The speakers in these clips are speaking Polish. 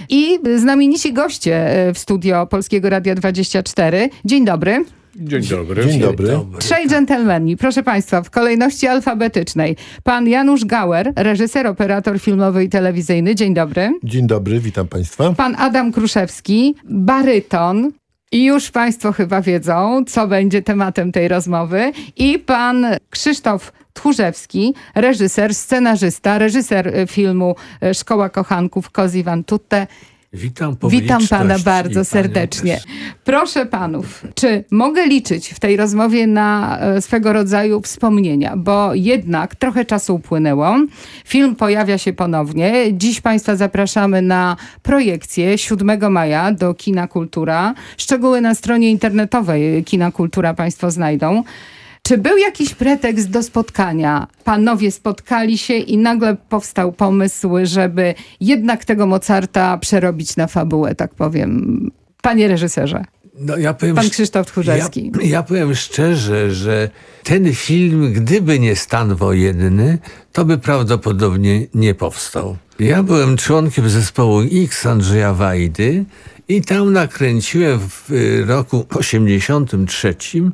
i znamienici goście w studio Polskiego Radia 24. Dzień dobry. Dzień dobry. Dzień dobry. Trzej dżentelmeni, proszę Państwa, w kolejności alfabetycznej. Pan Janusz Gauer, reżyser, operator filmowy i telewizyjny. Dzień dobry. Dzień dobry, witam Państwa. Pan Adam Kruszewski, baryton. I już Państwo chyba wiedzą, co będzie tematem tej rozmowy. I pan Krzysztof Tchórzewski, reżyser, scenarzysta, reżyser filmu Szkoła Kochanków Così fan tutte. Witam pana bardzo serdecznie. Proszę panów, czy mogę liczyć w tej rozmowie na swego rodzaju wspomnienia? Bo jednak trochę czasu upłynęło. Film pojawia się ponownie. Dziś państwa zapraszamy na projekcję 7 maja do Kina Kultura. Szczegóły na stronie internetowej Kina Kultura państwo znajdą. Czy był jakiś pretekst do spotkania? Panowie spotkali się i nagle powstał pomysł, żeby jednak tego Mozarta przerobić na fabułę, tak powiem. Panie reżyserze. No, ja powiem, pan Krzysztof Tchórzewski. Ja powiem szczerze, że ten film, gdyby nie stan wojenny, to by prawdopodobnie nie powstał. Ja byłem członkiem zespołu X Andrzeja Wajdy i tam nakręciłem w roku 1983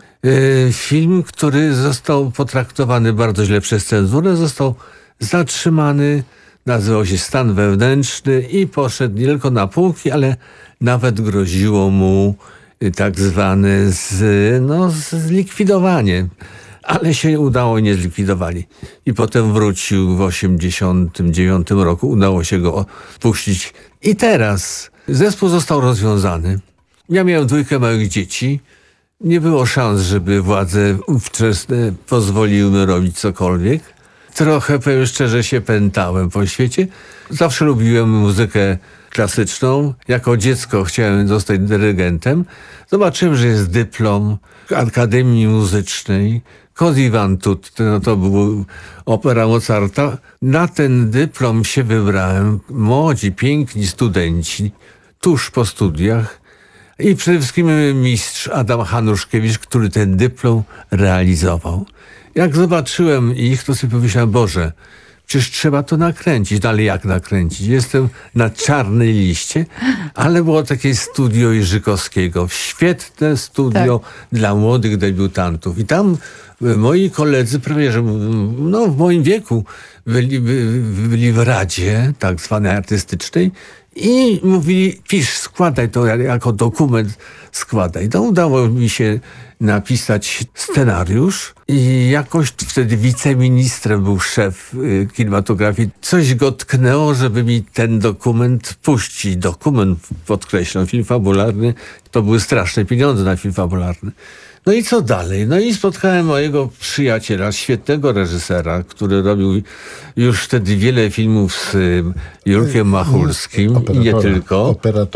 film, który został potraktowany bardzo źle przez cenzurę, został zatrzymany, nazywał się Stan Wewnętrzny i poszedł nie tylko na półki, ale nawet groziło mu tak zwane zlikwidowanie. Ale się udało i nie zlikwidowali. I potem wrócił w 1989 roku. Udało się go puścić. I teraz zespół został rozwiązany. Ja miałem 2 małych dzieci. Nie było szans, żeby władze ówczesne pozwoliły mi robić cokolwiek. Trochę, powiem szczerze, się pętałem po świecie. Zawsze lubiłem muzykę klasyczną. Jako dziecko chciałem zostać dyrygentem. Zobaczyłem, że jest dyplom Akademii Muzycznej. Così fan tutte, no to był opera Mozarta. Na ten dyplom się wybrałem. Młodzi, piękni studenci, tuż po studiach. I przede wszystkim mistrz Adam Hanuszkiewicz, który ten dyplom realizował. Jak zobaczyłem ich, to sobie pomyślałem, Boże, przecież trzeba to nakręcić. No ale jak nakręcić? Jestem na czarnej liście, ale było takie studio Jerzykowskiego. Świetne studio dla młodych debiutantów. I tam moi koledzy, prawie że w moim wieku, byli w radzie tak zwanej artystycznej i mówili, pisz, składaj to jako dokument, składaj. To udało mi się napisać scenariusz i jakoś wtedy wiceministrem był szef kinematografii. Coś go tknęło, żeby mi ten dokument puścić. Dokument, podkreślam, film fabularny. To były straszne pieniądze na film fabularny. No i co dalej? No i spotkałem mojego przyjaciela, świetnego reżysera, który robił już wtedy wiele filmów z Jurkiem Machulskim i nie tylko.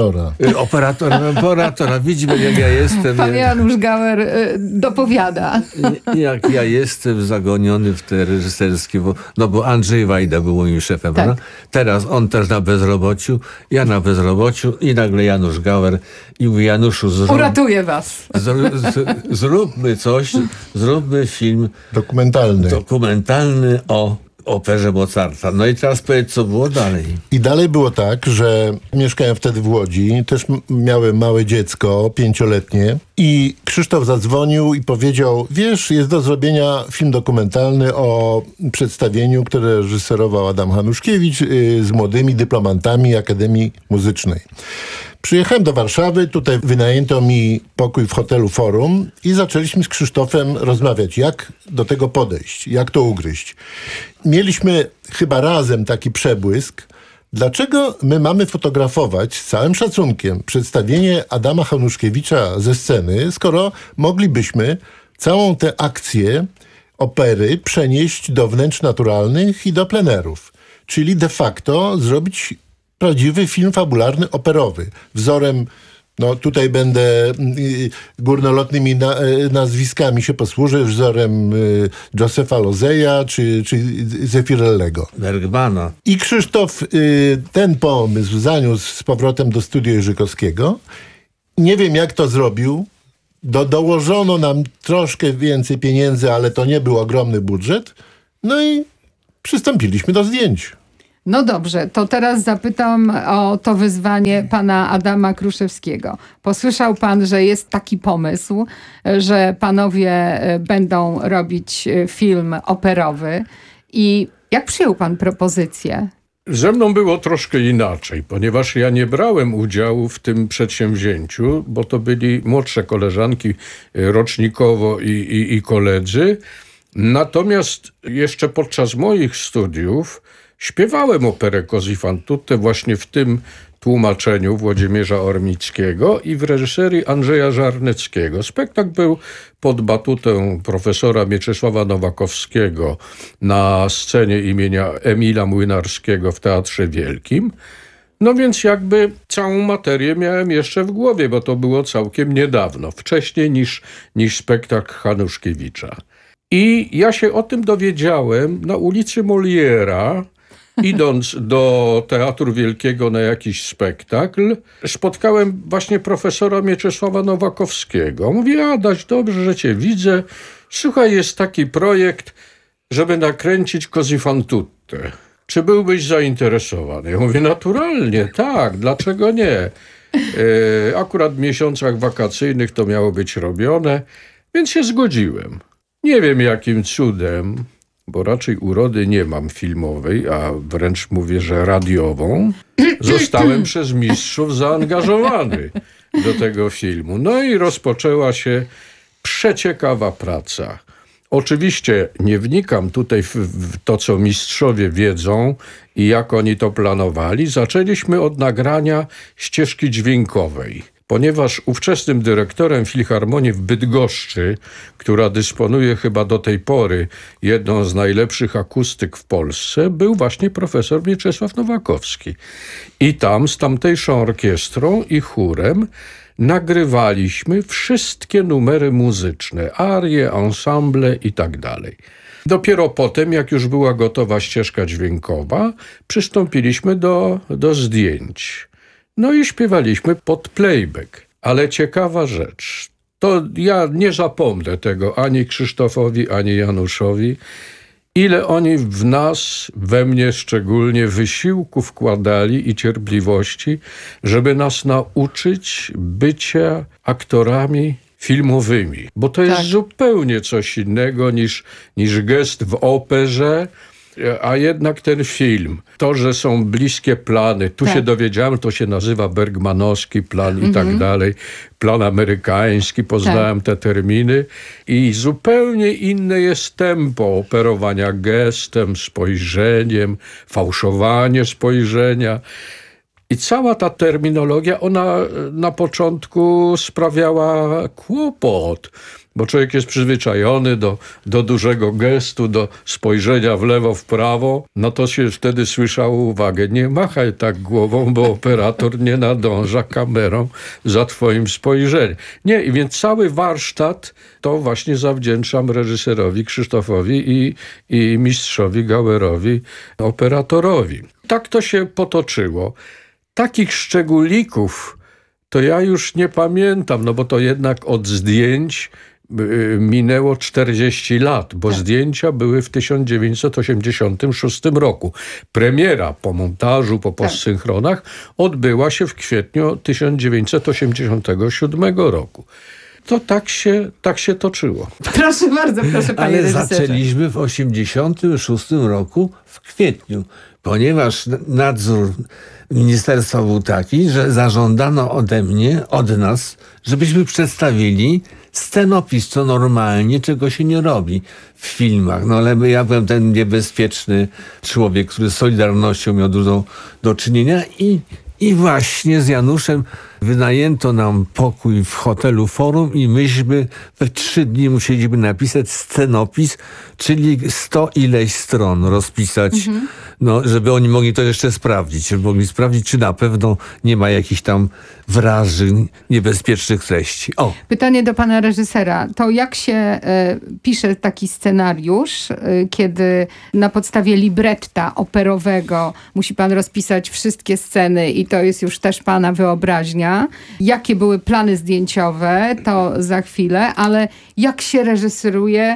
Operatora. Widzimy, jak ja jestem. Pan Janusz Gauer dopowiada. Jak ja jestem zagoniony w te reżyserskie, bo Andrzej Wajda był moim szefem. Tak. Teraz on też na bezrobociu, ja na bezrobociu i nagle Janusz Gauer i mówi, Januszu, uratuję was. Zróbmy coś, zróbmy film dokumentalny o operze Mozarta. No i teraz powiedz, co było dalej. I dalej było tak, że mieszkałem wtedy w Łodzi, też miałem małe dziecko, 5-letnie i Krzysztof zadzwonił i powiedział, wiesz, jest do zrobienia film dokumentalny o przedstawieniu, które reżyserował Adam Hanuszkiewicz z młodymi dyplomantami Akademii Muzycznej. Przyjechałem do Warszawy, tutaj wynajęto mi pokój w hotelu Forum i zaczęliśmy z Krzysztofem rozmawiać, jak do tego podejść, jak to ugryźć. Mieliśmy chyba razem taki przebłysk, dlaczego my mamy fotografować z całym szacunkiem przedstawienie Adama Hanuszkiewicza ze sceny, skoro moglibyśmy całą tę akcję opery przenieść do wnętrz naturalnych i do plenerów. Czyli de facto zrobić prawdziwy film fabularny, operowy. Wzorem, tutaj będę górnolotnymi nazwiskami się posłużę, wzorem Josepha Lozeja czy Zeffirellego. Bergmana. I Krzysztof ten pomysł zaniósł z powrotem do studia Jerzykowskiego. Nie wiem, jak to zrobił. Dołożono nam troszkę więcej pieniędzy, ale to nie był ogromny budżet. No i przystąpiliśmy do zdjęć. No dobrze, to teraz zapytam o to wyzwanie pana Adama Kruszewskiego. Posłyszał pan, że jest taki pomysł, że panowie będą robić film operowy. I jak przyjął pan propozycję? Ze mną było troszkę inaczej, ponieważ ja nie brałem udziału w tym przedsięwzięciu, bo to byli młodsze koleżanki rocznikowo i koledzy. Natomiast jeszcze podczas moich studiów śpiewałem operę Così fan tutte właśnie w tym tłumaczeniu Włodzimierza Ormickiego i w reżyserii Andrzeja Żarneckiego. Spektakl był pod batutę profesora Mieczysława Nowakowskiego na scenie imienia Emila Młynarskiego w Teatrze Wielkim. No więc jakby całą materię miałem jeszcze w głowie, bo to było całkiem niedawno, wcześniej niż spektakl Hanuszkiewicza. I ja się o tym dowiedziałem na ulicy Moliera, idąc do Teatru Wielkiego na jakiś spektakl. Spotkałem właśnie profesora Mieczysława Nowakowskiego. Mówi: Adaś, dobrze, że cię widzę. Słuchaj, jest taki projekt, żeby nakręcić Così fan tutte. Czy byłbyś zainteresowany? Ja mówię: naturalnie, tak, dlaczego nie? Akurat w miesiącach wakacyjnych to miało być robione, więc się zgodziłem. Nie wiem jakim cudem, bo raczej urody nie mam filmowej, a wręcz mówię, że radiową, zostałem przez mistrzów zaangażowany do tego filmu. No i rozpoczęła się przeciekawa praca. Oczywiście nie wnikam tutaj w to, co mistrzowie wiedzą i jak oni to planowali. Zaczęliśmy od nagrania ścieżki dźwiękowej. Ponieważ ówczesnym dyrektorem Filharmonii w Bydgoszczy, która dysponuje chyba do tej pory jedną z najlepszych akustyk w Polsce, był właśnie profesor Mieczysław Nowakowski. I tam z tamtejszą orkiestrą i chórem nagrywaliśmy wszystkie numery muzyczne, arie, ensemble i tak dalej. Dopiero potem, jak już była gotowa ścieżka dźwiękowa, przystąpiliśmy do zdjęć. No i śpiewaliśmy pod playback. Ale ciekawa rzecz, to ja nie zapomnę tego ani Krzysztofowi, ani Januszowi, ile oni w nas, we mnie szczególnie, wysiłku wkładali i cierpliwości, żeby nas nauczyć bycia aktorami filmowymi. Bo to jest zupełnie coś innego niż gest w operze, a jednak ten film, to, że są bliskie plany, tu się dowiedziałem, to się nazywa bergmanowski plan i tak dalej, plan amerykański, poznałem te terminy i zupełnie inne jest tempo operowania gestem, spojrzeniem, fałszowanie spojrzenia. I cała ta terminologia, ona na początku sprawiała kłopot, bo człowiek jest przyzwyczajony do dużego gestu, do spojrzenia w lewo, w prawo. No to się wtedy słyszało uwagę: nie machaj tak głową, bo operator nie nadąża kamerą za twoim spojrzeniem. Nie, i więc cały warsztat to właśnie zawdzięczam reżyserowi Krzysztofowi i mistrzowi Gauerowi, operatorowi. Tak to się potoczyło. Takich szczególików to ja już nie pamiętam, no bo to jednak od zdjęć minęło 40 lat, bo zdjęcia były w 1986 roku. Premiera po montażu, po postsynchronach odbyła się w kwietniu 1987 roku. To tak się toczyło. Proszę bardzo, proszę panie reżyserze. Ale zaczęliśmy w 1986 roku w kwietniu, ponieważ nadzór ministerstwa był taki, że zażądano od nas, żebyśmy przedstawili scenopis, co normalnie, czego się nie robi w filmach. No ale ja byłem ten niebezpieczny człowiek, który z Solidarnością miał dużo do czynienia i właśnie z Januszem wynajęto nam pokój w hotelu Forum i myśmy we 3 dni musieliśmy napisać scenopis, czyli 100 ileś stron rozpisać, no, żeby oni mogli to jeszcze sprawdzić, czy na pewno nie ma jakichś tam wrażeń, niebezpiecznych treści. O. Pytanie do pana reżysera. To jak się pisze taki scenariusz, kiedy na podstawie libretta operowego musi pan rozpisać wszystkie sceny i to jest już też pana wyobraźnia? Jakie były plany zdjęciowe, to za chwilę, ale jak się reżyseruje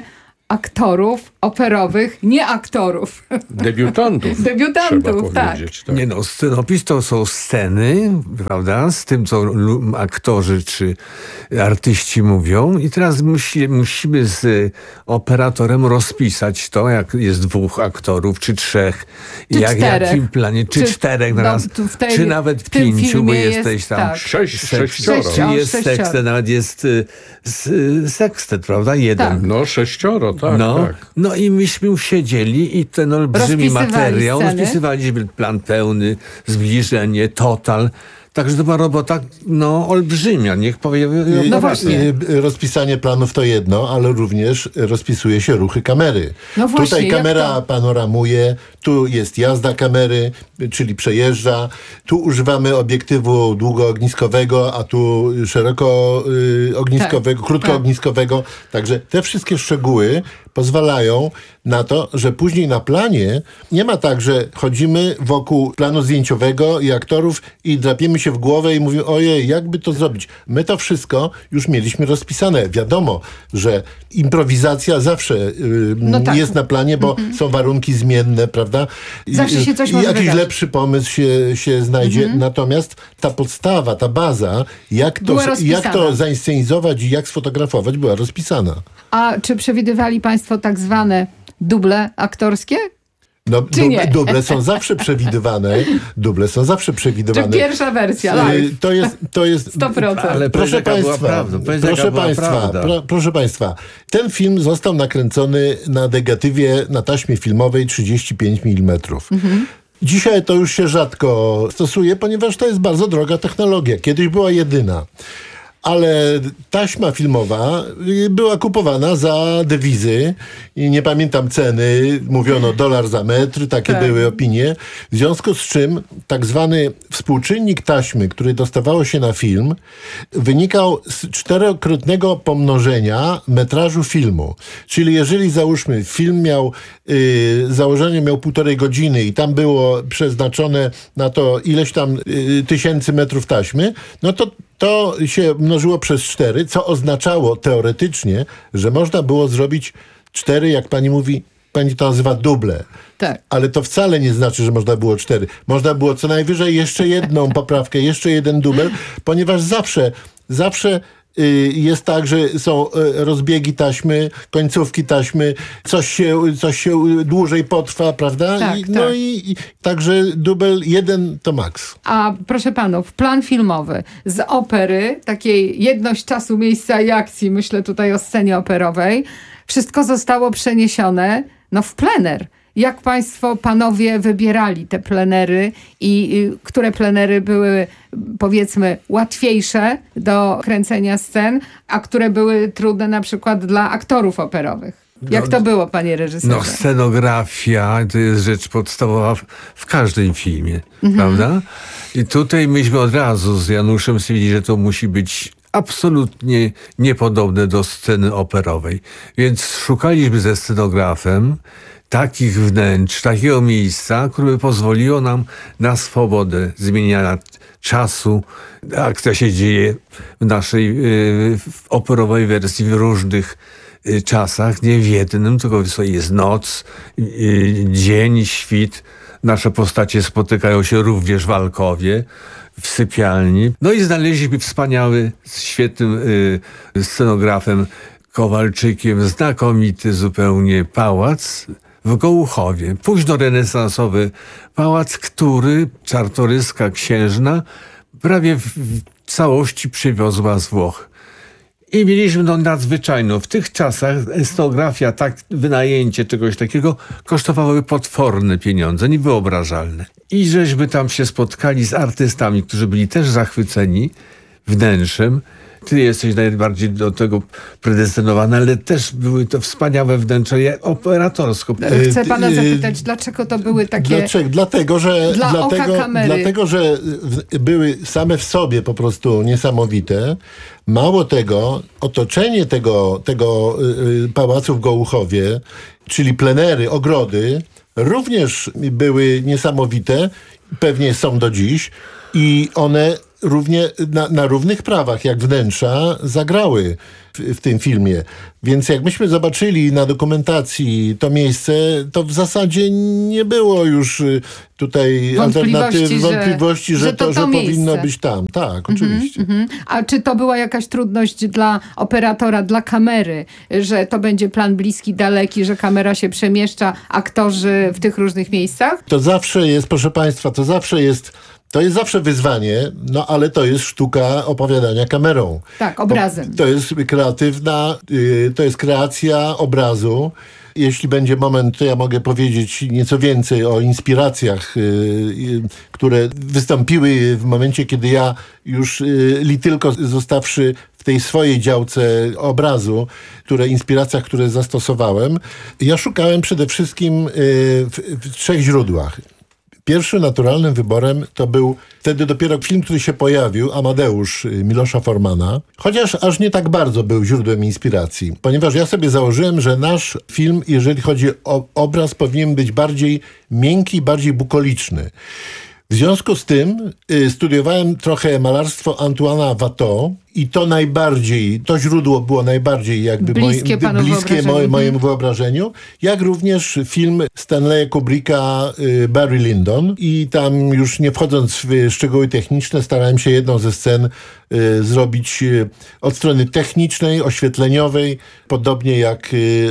aktorów operowych, nie aktorów. Debiutantów. Debiutantów, trzeba tak. powiedzieć, tak. Nie no, scenopis to są sceny, prawda, z tym, co aktorzy czy artyści mówią i teraz musimy z operatorem rozpisać to, jak jest 2 aktorów, czy 3, Czy jak, w 4. jakim planie, czy 4 no, naraz, czy nawet w tym 5, bo filmie jest, jesteś tam. tak. Sześcioro. Sześcioro. Jest sekstet, nawet jest sekstet, prawda, jeden. Tak. No 6, tak, tak. No i myśmy siedzieli i ten olbrzymi Rozpisywali materiał, sceny. rozpisywaliśmy plan pełny, zbliżenie, total. Także to była robota, olbrzymia, niech powie. No właśnie. Rozpisanie planów to jedno, ale również rozpisuje się ruchy kamery. No właśnie, Tutaj jak kamera to? panoramuje, tu jest jazda kamery, czyli przejeżdża, tu używamy obiektywu długoogniskowego, a tu szerokoogniskowego, Tak, krótkoogniskowego. Także te wszystkie szczegóły pozwalają na to, że później na planie nie ma tak, że chodzimy wokół planu zdjęciowego i aktorów i drapiemy się w głowę i mówimy, ojej, jakby to zrobić. My to wszystko już mieliśmy rozpisane. Wiadomo, że improwizacja zawsze tak. jest na planie, bo są warunki zmienne, prawda? Zawsze się coś I może jakiś wydarzyć. lepszy pomysł się znajdzie. Natomiast ta podstawa, ta baza, Była jak rozpisana. to zainscenizować i jak sfotografować, była rozpisana. A czy przewidywali państwo tak zwane duble aktorskie? No, Czy nie? duble są zawsze przewidywane. Duble są zawsze Czy przewidywane. pierwsza wersja live? To jest 100%. Ale Proszę jaka była państwa, prawda, proszę państwa, ten film został nakręcony na negatywie, na taśmie filmowej 35 mm. Dzisiaj to już się rzadko stosuje, ponieważ to jest bardzo droga technologia. Kiedyś była jedyna. Ale taśma filmowa była kupowana za dewizy i nie pamiętam ceny, mówiono $1 za metr, takie Tak. były opinie. W związku z czym tak zwany współczynnik taśmy, który dostawało się na film, wynikał z 4-krotnego pomnożenia metrażu filmu. Czyli jeżeli załóżmy film miał, założenie miał 1,5 godziny i tam było przeznaczone na to ileś tam tysięcy metrów taśmy, no to się mnożyło przez 4, co oznaczało teoretycznie, że można było zrobić 4, jak pani mówi, pani to nazywa duble. Tak. Ale to wcale nie znaczy, że można było 4. Można było co najwyżej jeszcze jedną poprawkę, jeszcze jeden dubel, ponieważ zawsze jest tak, że są rozbiegi taśmy, końcówki taśmy, coś się dłużej potrwa, prawda? Tak, No tak. i także dubel 1 to maks. A proszę panów, plan filmowy z opery, takiej jedność czasu, miejsca i akcji, myślę tutaj o scenie operowej, wszystko zostało przeniesione w plener. Jak państwo, panowie, wybierali te plenery i które plenery były, powiedzmy, łatwiejsze do kręcenia scen, a które były trudne na przykład dla aktorów operowych? Jak to było, panie reżyserze? Scenografia to jest rzecz podstawowa w każdym filmie, prawda? I tutaj myśmy od razu z Januszem stwierdzili, że to musi być absolutnie niepodobne do sceny operowej. Więc szukaliśmy ze scenografem takich wnętrz, takiego miejsca, które by pozwoliło nam na swobodę zmieniania czasu. Akcja się dzieje w naszej w operowej wersji w różnych czasach, nie w jednym, tylko jest noc, dzień, świt. Nasze postacie spotykają się również w alkowie, w sypialni. No i znaleźliśmy wspaniały, z świetnym scenografem Kowalczykiem, znakomity zupełnie pałac w Gołuchowie. Późnorenesansowy pałac, który Czartoryska księżna prawie w całości przywiozła z Włoch. I mieliśmy nadzwyczajną. W tych czasach scenografia, wynajęcie czegoś takiego kosztowały potworne pieniądze, niewyobrażalne. I żeśmy tam się spotkali z artystami, którzy byli też zachwyceni wnętrzem. Ty jesteś najbardziej do tego predestynowany, ale też były to wspaniałe wnętrze operatorsko. Chcę pana zapytać, dlaczego to były takie... Dlatego, że były same w sobie po prostu niesamowite. Mało tego, otoczenie tego pałacu w Gołuchowie, czyli plenery, ogrody, również były niesamowite. Pewnie są do dziś. I one równie na równych prawach, jak wnętrza, zagrały w tym filmie. Więc jak myśmy zobaczyli na dokumentacji to miejsce, to w zasadzie nie było już tutaj wątpliwości, że to powinno być tam. Tak, oczywiście. A czy to była jakaś trudność dla operatora, dla kamery, że to będzie plan bliski, daleki, że kamera się przemieszcza, aktorzy w tych różnych miejscach? To zawsze jest, proszę Państwa, to jest zawsze wyzwanie, no ale to jest sztuka opowiadania kamerą. Tak, obrazem. To jest to jest kreacja obrazu. Jeśli będzie moment, to ja mogę powiedzieć nieco więcej o inspiracjach, które wystąpiły w momencie, kiedy ja już tylko zostawszy w tej swojej działce obrazu, inspiracjach, które zastosowałem. Ja szukałem przede wszystkim w 3 źródłach. Pierwszym naturalnym wyborem to był wtedy dopiero film, który się pojawił, Amadeusz Milosza Formana. Chociaż aż nie tak bardzo był źródłem inspiracji. Ponieważ ja sobie założyłem, że nasz film, jeżeli chodzi o obraz, powinien być bardziej miękki, bardziej bukoliczny. W związku z tym studiowałem trochę malarstwo Antoine'a Watteau i to źródło było najbardziej jakby bliskie mojemu wyobrażeniu, jak również film Stanleya Kubricka Barry Lyndon i tam już nie wchodząc w szczegóły techniczne, starałem się jedną ze scen zrobić od strony technicznej, oświetleniowej, podobnie jak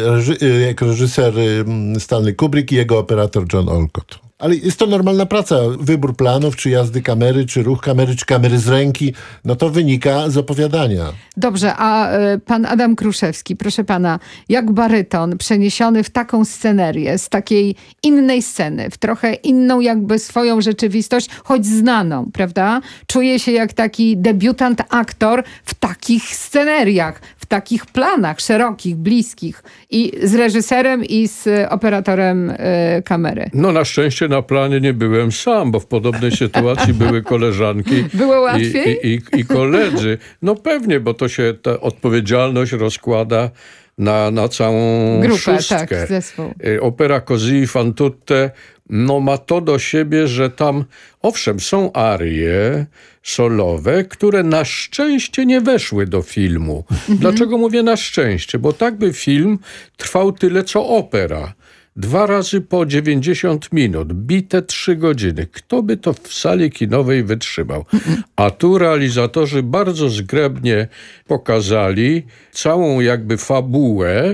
reżyser Stanley Kubrick i jego operator John Olcott. Ale jest to normalna praca. Wybór planów, czy jazdy kamery, czy ruch kamery, czy kamery z ręki, no to wynika z opowiadania. Dobrze, a pan Adam Kruszewski, proszę pana, jak baryton przeniesiony w taką scenerię, z takiej innej sceny, w trochę inną jakby swoją rzeczywistość, choć znaną, prawda? Czuje się jak taki debiutant aktor w takich sceneriach, w takich planach szerokich, bliskich i z reżyserem i z operatorem kamery. No na szczęście na planie nie byłem sam, bo w podobnej sytuacji były koleżanki Było łatwiej? I koledzy. No pewnie, bo to się ta odpowiedzialność rozkłada na całą grupę, szóstkę. tak, zespół. Opera Così fan tutte ma to do siebie, że tam owszem są arie solowe, które na szczęście nie weszły do filmu. Dlaczego mówię na szczęście? Bo tak by film trwał tyle co opera. 2 razy po 90 minut, bite 3 godziny. Kto by to w sali kinowej wytrzymał? A tu realizatorzy bardzo zgrabnie pokazali całą jakby fabułę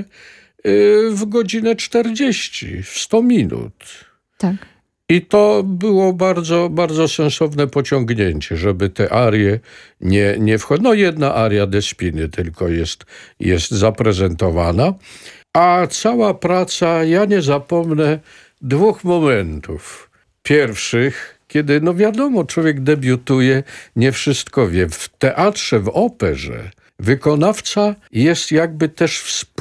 w godzinę 40, w 100 minut. Tak. I to było bardzo, bardzo sensowne pociągnięcie, żeby te arie nie wchodziły. No jedna aria Despiny tylko jest zaprezentowana. A cała praca, ja nie zapomnę 2 momentów. Pierwszych, kiedy, no wiadomo, człowiek debiutuje, nie wszystko wie. W teatrze, w operze wykonawca jest jakby też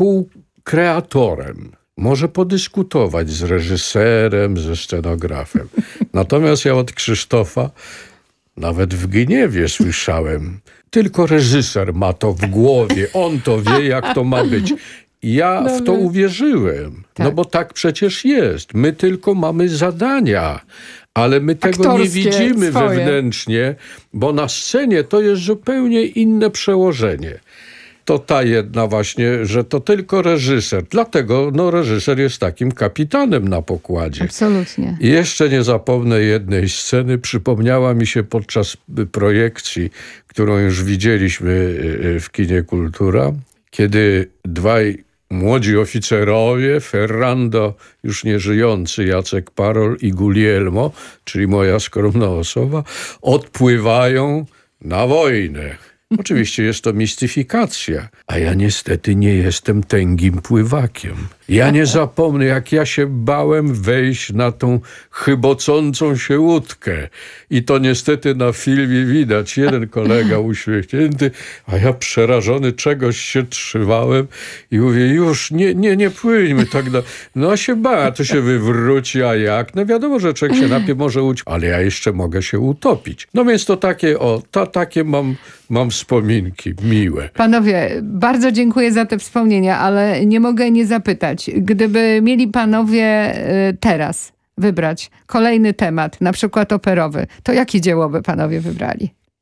współkreatorem. Może podyskutować z reżyserem, ze scenografem. Natomiast ja od Krzysztofa nawet w gniewie słyszałem. Tylko reżyser ma to w głowie. On to wie, jak to ma być. Ja w to uwierzyłem, no bo tak przecież jest. My tylko mamy zadania, ale my tego nie widzimy wewnętrznie, bo na scenie to jest zupełnie inne przełożenie. To ta jedna właśnie, że to tylko reżyser. Dlatego reżyser jest takim kapitanem na pokładzie. Absolutnie. I jeszcze nie zapomnę jednej sceny. Przypomniała mi się podczas projekcji, którą już widzieliśmy w kinie Kultura, kiedy 2 młodzi oficerowie, Ferrando, już nieżyjący, Jacek Parol i Guglielmo, czyli moja skromna osoba, odpływają na wojnę. Oczywiście jest to mistyfikacja, a ja niestety nie jestem tęgim pływakiem. Ja nie zapomnę, jak ja się bałem wejść na tą chybocącą się łódkę. I to niestety na filmie widać. Jeden kolega uśmiechnięty, a ja przerażony czegoś się trzymałem i mówię, już nie płyńmy tak. No się bałem, to się wywróci, a jak? No wiadomo, że człowiek się napie może uciec, ale ja jeszcze mogę się utopić. No więc to takie mam wspominki miłe. Panowie, bardzo dziękuję za te wspomnienia, ale nie mogę nie zapytać. Gdyby mieli panowie teraz wybrać kolejny temat, na przykład operowy, to jakie dzieło by panowie wybrali?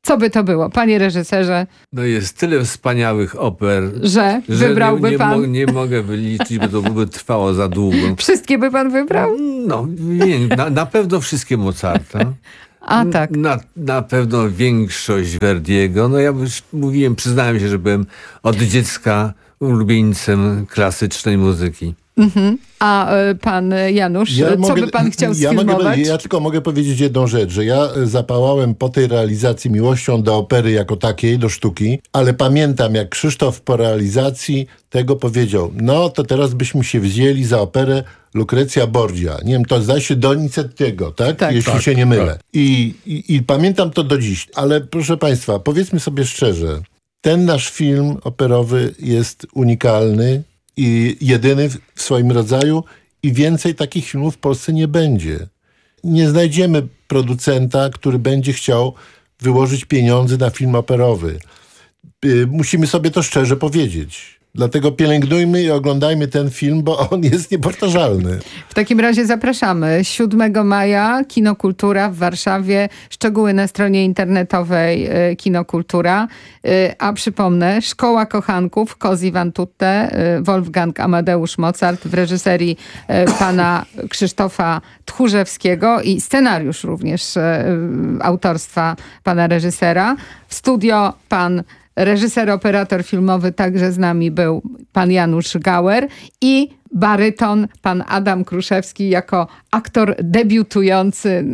Co by to było, panie reżyserze, No jest tyle wspaniałych oper, że wybrałby pan? Nie mogę wyliczyć, bo to by trwało za długo. Wszystkie by pan wybrał? No, na pewno wszystkie Mozarta. A tak. Na pewno większość Verdiego. No ja już mówiłem, przyznałem się, że byłem od dziecka ulubieńcem klasycznej muzyki. A pan Janusz, co by pan chciał sfilmować? Ja tylko mogę powiedzieć jedną rzecz, że ja zapałałem po tej realizacji miłością do opery jako takiej, do sztuki, ale pamiętam, jak Krzysztof po realizacji tego powiedział, no to teraz byśmy się wzięli za operę Lucrezia Borgia. Nie wiem, to zdaje się Donizettiego, tak? Jeśli się nie mylę. Tak. I pamiętam to do dziś. Ale proszę państwa, powiedzmy sobie szczerze, ten nasz film operowy jest unikalny i jedyny w swoim rodzaju i więcej takich filmów w Polsce nie będzie. Nie znajdziemy producenta, który będzie chciał wyłożyć pieniądze na film operowy. Musimy sobie to szczerze powiedzieć. Dlatego pielęgnujmy i oglądajmy ten film, bo on jest niepowtarzalny. W takim razie zapraszamy. 7 maja Kino Kultura w Warszawie. Szczegóły na stronie internetowej Kino Kultura. A przypomnę, Szkoła Kochanków, Cosi van tutte, Wolfgang Amadeusz Mozart w reżyserii pana Krzysztofa Tchórzewskiego i scenariusz również autorstwa pana reżysera. W studio pan reżyser, operator filmowy także z nami był pan Janusz Gauer i baryton pan Adam Kruszewski jako aktor debiutujący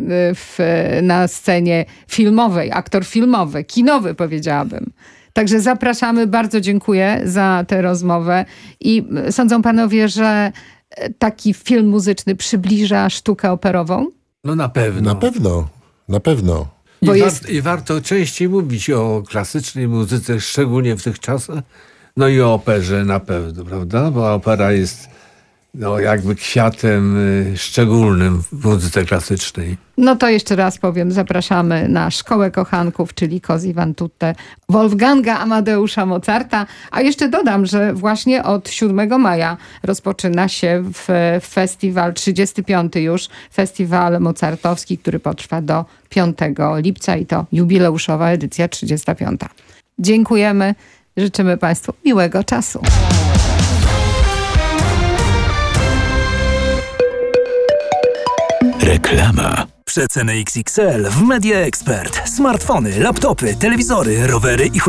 na scenie filmowej, aktor filmowy, kinowy powiedziałabym. Także zapraszamy, bardzo dziękuję za tę rozmowę i sądzą panowie, że taki film muzyczny przybliża sztukę operową? No na pewno. Na pewno. I warto częściej mówić o klasycznej muzyce, szczególnie w tych czasach. No i o operze na pewno, prawda? Bo opera jest jakby kwiatem szczególnym w muzyce klasycznej. No to jeszcze raz powiem, zapraszamy na Szkołę Kochanków, czyli Cosi van tutte Wolfganga Amadeusza Mozarta. A jeszcze dodam, że właśnie od 7 maja rozpoczyna się festiwal, 35. już festiwal mozartowski, który potrwa do 5 lipca i to jubileuszowa edycja 35. Dziękujemy, życzymy państwu miłego czasu. Reklama. Przeceny XXL w Media Expert. Smartfony, laptopy, telewizory, rowery i